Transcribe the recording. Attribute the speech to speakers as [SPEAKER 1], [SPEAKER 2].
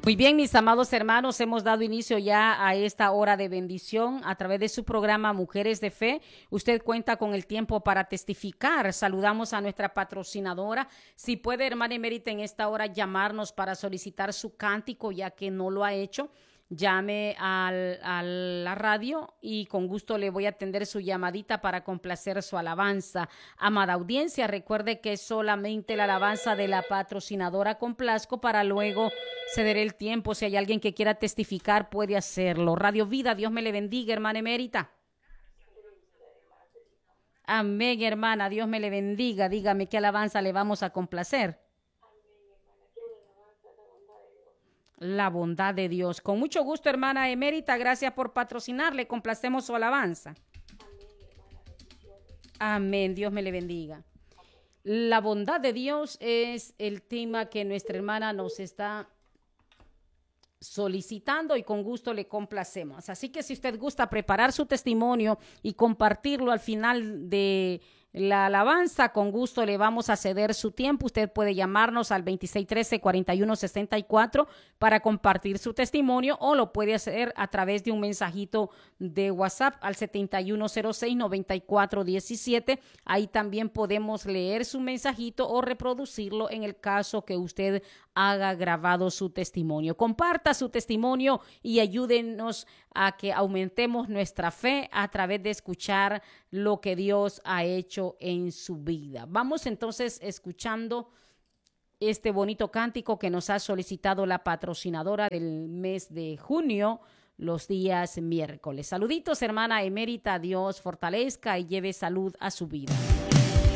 [SPEAKER 1] Muy bien, mis amados hermanos, hemos dado inicio ya a esta hora de bendición a través de su programa Mujeres de Fe. Usted cuenta con el tiempo para testificar. Saludamos a nuestra patrocinadora. Si puede, hermana emérita, en esta hora llamarnos para solicitar su cántico, ya que no lo ha hecho. Llame a la radio y con gusto le voy a atender su llamadita para complacer su alabanza. Amada audiencia, recuerde que solamente la alabanza de la patrocinadora complazco, para luego ceder el tiempo. Si hay alguien que quiera testificar, puede hacerlo. Radio Vida, Dios me le bendiga, hermana emérita. Amén, hermana, Dios me le bendiga. Dígame qué alabanza le vamos a complacer. La bondad de Dios. Con mucho gusto, hermana emérita, gracias por patrocinarle. Complacemos su alabanza. Amén, Dios me le bendiga. La bondad de Dios es el tema que nuestra hermana nos está solicitando y con gusto le complacemos. Así que si usted gusta preparar su testimonio y compartirlo al final de la alabanza, con gusto le vamos a ceder su tiempo. Usted puede llamarnos al 2613-4164 para compartir su testimonio, o lo puede hacer a través de un mensajito de WhatsApp al 7106-9417. Ahí también podemos leer su mensajito o reproducirlo en el caso que usted haga grabado su testimonio. Comparta su testimonio y ayúdenos a que aumentemos nuestra fe a través de escuchar lo que Dios ha hecho en su vida. Vamos entonces escuchando este bonito cántico que nos ha solicitado la patrocinadora del mes de junio, los días miércoles. Saluditos, hermana emérita. Dios fortalezca y lleve salud a su vida.